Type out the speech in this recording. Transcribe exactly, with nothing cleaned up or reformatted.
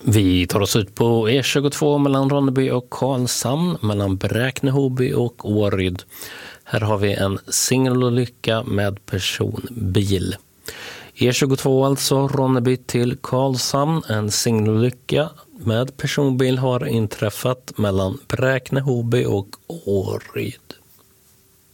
Vi tar oss ut på E tjugotvå mellan Ronneby och Karlshamn, mellan Bräkne-Hoby och Åryd. Här har vi en singelolycka med personbil. E tjugotvå alltså, Ronneby till Karlshamn. En singelolycka med personbil har inträffat mellan Bräkne-Hoby och Åryd.